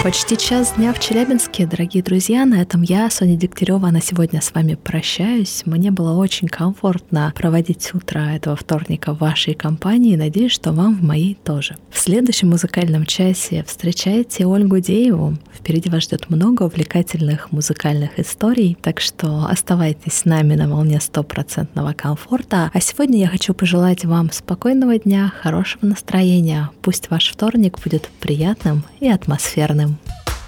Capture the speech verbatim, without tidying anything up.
Почти час дня в Челябинске, дорогие друзья. На этом я, Соня Дегтярева, на сегодня с вами прощаюсь. Мне было очень комфортно проводить утро этого вторника в вашей компании. Надеюсь, что вам в моей тоже. В следующем музыкальном часе встречайте Ольгу Дееву. Впереди вас ждет много увлекательных музыкальных историй, так что оставайтесь с нами на волне стопроцентного комфорта. А сегодня я хочу пожелать вам спокойного дня, хорошего настроения. Пусть ваш вторник будет приятным и атмосферным.